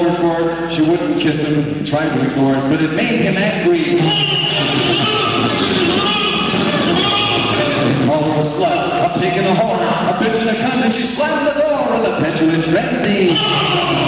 word for it. She wouldn't kiss him. He tried to ignore it, but it made him angry. They called her a slut, a pig in a whore, a bitch in a cunt, and she slammed the door in a petulant frenzy.